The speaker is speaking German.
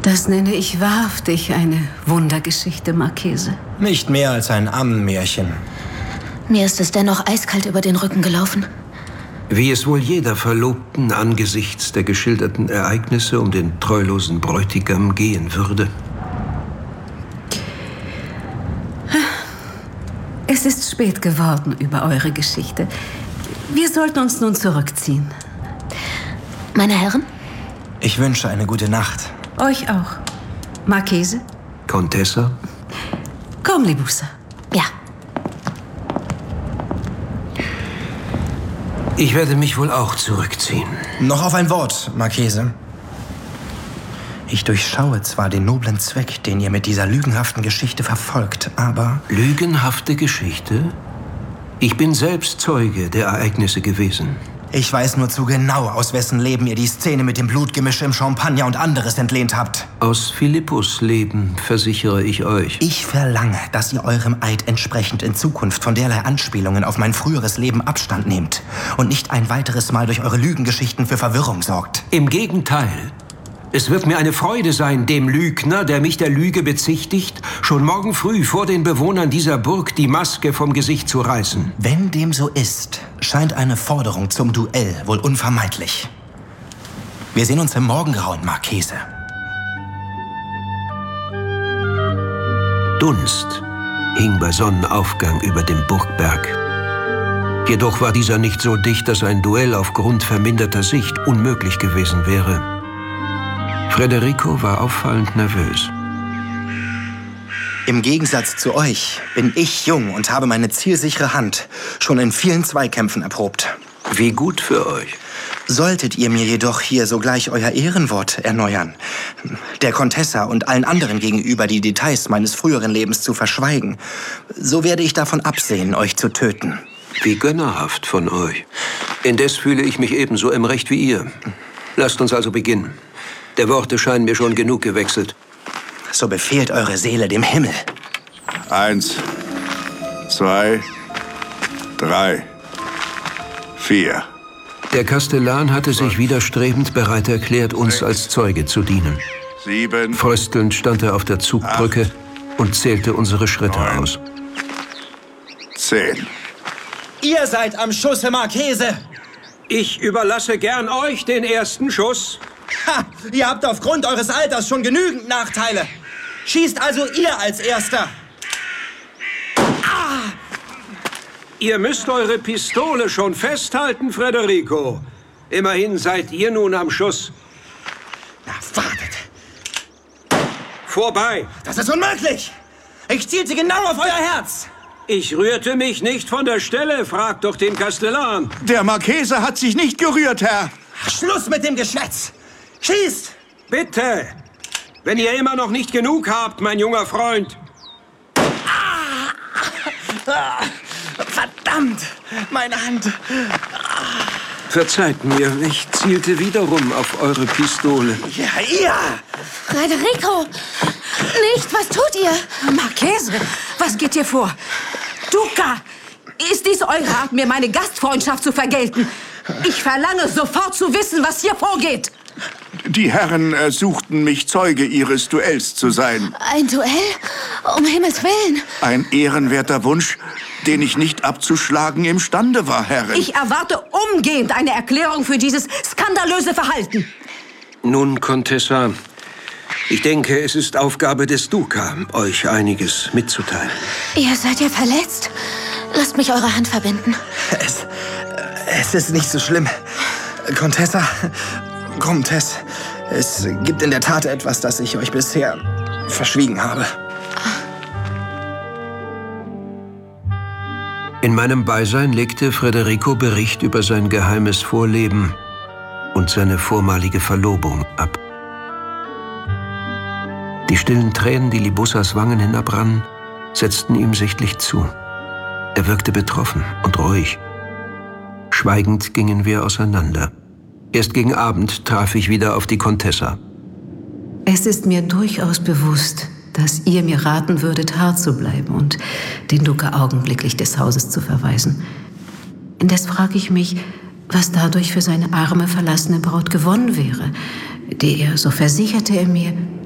Das nenne ich wahrhaftig eine Wundergeschichte, Marchese. Nicht mehr als ein Ammenmärchen. Mir ist es dennoch eiskalt über den Rücken gelaufen. Wie es wohl jeder Verlobten angesichts der geschilderten Ereignisse um den treulosen Bräutigam gehen würde. Es ist spät geworden über eure Geschichte. Wir sollten uns nun zurückziehen. Meine Herren? Ich wünsche eine gute Nacht. Euch auch. Marchese? Contessa? Komm, Libussa. Ja. Ich werde mich wohl auch zurückziehen. Noch auf ein Wort, Marchese. Ich durchschaue zwar den noblen Zweck, den ihr mit dieser lügenhaften Geschichte verfolgt, aber... Lügenhafte Geschichte? Ich bin selbst Zeuge der Ereignisse gewesen. Ich weiß nur zu genau, aus wessen Leben ihr die Szene mit dem Blutgemisch im Champagner und anderes entlehnt habt. Aus Philippus' Leben, versichere ich euch. Ich verlange, dass ihr eurem Eid entsprechend in Zukunft von derlei Anspielungen auf mein früheres Leben Abstand nehmt und nicht ein weiteres Mal durch eure Lügengeschichten für Verwirrung sorgt. Im Gegenteil. Es wird mir eine Freude sein, dem Lügner, der mich der Lüge bezichtigt, schon morgen früh vor den Bewohnern dieser Burg die Maske vom Gesicht zu reißen. Wenn dem so ist, scheint eine Forderung zum Duell wohl unvermeidlich. Wir sehen uns im Morgengrauen, Marchese. Dunst hing bei Sonnenaufgang über dem Burgberg. Jedoch war dieser nicht so dicht, dass ein Duell aufgrund verminderter Sicht unmöglich gewesen wäre. Federico war auffallend nervös. Im Gegensatz zu euch bin ich jung und habe meine zielsichere Hand schon in vielen Zweikämpfen erprobt. Wie gut für euch. Solltet ihr mir jedoch hier sogleich euer Ehrenwort erneuern, der Contessa und allen anderen gegenüber die Details meines früheren Lebens zu verschweigen, so werde ich davon absehen, euch zu töten. Wie gönnerhaft von euch. Indes fühle ich mich ebenso im Recht wie ihr. Lasst uns also beginnen. Der Worte scheinen mir schon genug gewechselt. So befehlt eure Seele dem Himmel. 1, 2, 3, 4. Der Kastellan hatte sich widerstrebend bereit erklärt, uns als Zeuge zu dienen. 7. Fröstelnd stand er auf der Zugbrücke und zählte unsere Schritte aus. 10. Ihr seid am Schusse, Marchese! Ich überlasse gern euch den ersten Schuss. Ha! Ihr habt aufgrund eures Alters schon genügend Nachteile. Schießt also ihr als Erster. Ah! Ihr müsst eure Pistole schon festhalten, Federico. Immerhin seid ihr nun am Schuss. Na, wartet. Vorbei. Das ist unmöglich. Ich zielte genau auf euer Herz. Ich rührte mich nicht von der Stelle. Fragt doch den Kastellan. Der Marchese hat sich nicht gerührt, Herr. Schluss mit dem Geschwätz. Schießt! Bitte! Wenn ihr immer noch nicht genug habt, mein junger Freund. Verdammt! Meine Hand! Verzeiht mir, ich zielte wiederum auf eure Pistole. Ja, ihr! Federico! Nicht! Was tut ihr? Marchese, was geht hier vor? Duca! Ist dies eure Art, mir meine Gastfreundschaft zu vergelten? Ich verlange sofort zu wissen, was hier vorgeht. Die Herren ersuchten mich, Zeuge ihres Duells zu sein. Ein Duell? Um Himmels Willen! Ein ehrenwerter Wunsch, den ich nicht abzuschlagen imstande war, Herrin. Ich erwarte umgehend eine Erklärung für dieses skandalöse Verhalten. Nun, Contessa, ich denke, es ist Aufgabe des Duca, euch einiges mitzuteilen. Ihr seid ja verletzt. Lasst mich eure Hand verbinden. Es ist nicht so schlimm. Contessa, es gibt in der Tat etwas, das ich euch bisher verschwiegen habe. In meinem Beisein legte Federico Bericht über sein geheimes Vorleben und seine vormalige Verlobung ab. Die stillen Tränen, die Libussas Wangen hinabrannen, setzten ihm sichtlich zu. Er wirkte betroffen und ruhig. Schweigend gingen wir auseinander. Erst gegen Abend traf ich wieder auf die Contessa. Es ist mir durchaus bewusst, dass ihr mir raten würdet, hart zu bleiben und den Duca augenblicklich des Hauses zu verweisen. Indes frage ich mich, was dadurch für seine arme, verlassene Braut gewonnen wäre, die er, so versicherte er mir,